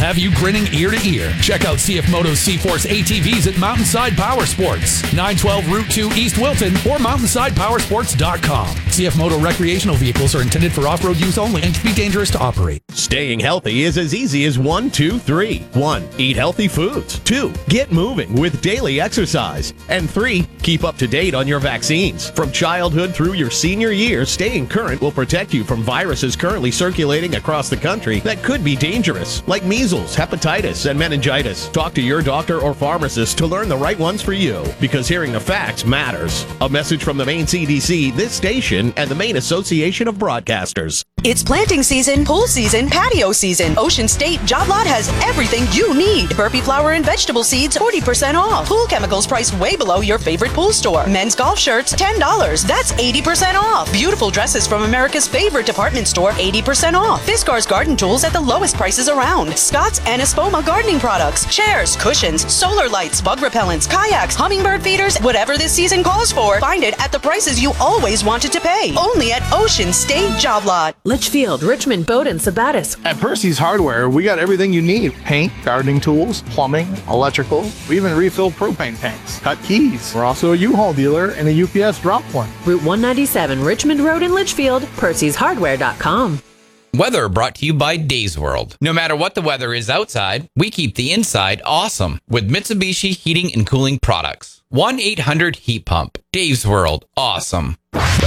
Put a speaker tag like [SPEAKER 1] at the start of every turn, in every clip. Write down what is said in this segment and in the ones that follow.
[SPEAKER 1] have you grinning ear to ear. Check out CF Moto's C-Force ATVs at Mountainside Power Sports, 912 Route 2 East Wilton, or mountainsidepowersports.com. CF Moto recreational vehicles are intended for off-road use only and can be dangerous to operate.
[SPEAKER 2] Staying healthy is as easy as 1, 2, 3. 1. Eat healthy foods. 2. Get moving with daily exercise. And 3. Keep up to date on your vaccines. From childhood through your senior years, staying current will protect you from viruses currently circulating across the country that could be dangerous, like measles, hepatitis, and meningitis. Talk to your doctor or pharmacist to learn the right ones for you, because hearing the facts matters. A message from the Maine CDC, this station, and the Maine Association of Broadcasters.
[SPEAKER 3] It's planting season, pool season, patio season. Ocean State Job Lot has everything you need. Burpee flower and vegetable seeds, 40% off. Pool chemicals priced way below your favorite pool store. Men's golf shirts, $10. That's 80% off. Beautiful dresses from America's favorite department store, 80% off. Fiskars garden tools at the lowest prices around. Scott's and Espoma gardening products, chairs, cushions, solar lights, bug repellents, kayaks, hummingbird feeders, whatever this season calls for. Find it at the prices you always wanted to pay. Only at Ocean State Job Lot.
[SPEAKER 4] Litchfield, Richmond, Bowdoin, Sabattis.
[SPEAKER 5] At Percy's Hardware, we got everything you need. Paint, gardening tools, plumbing, electrical. We even refill propane tanks, cut keys. We're also a U-Haul dealer and a UPS drop point.
[SPEAKER 4] Route 197, Richmond Road in Litchfield, Percy'sHardware.com.
[SPEAKER 6] Weather brought to you by Days World. No matter what the weather is outside, we keep the inside awesome with Mitsubishi Heating and Cooling Products. 1-800-HEAT PUMP. Days World. Awesome.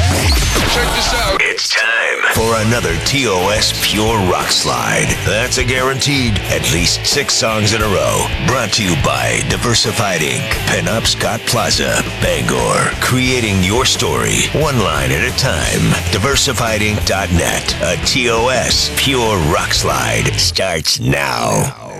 [SPEAKER 7] Check this out.
[SPEAKER 8] It's time for another TOS Pure Rock Slide. That's a guaranteed at least 6 songs in a row. Brought to you by Diversified Inc., Pinup Scott Plaza, Bangor. Creating your story, one line at a time. DiversifiedInc.net. A TOS Pure Rock Slide starts now.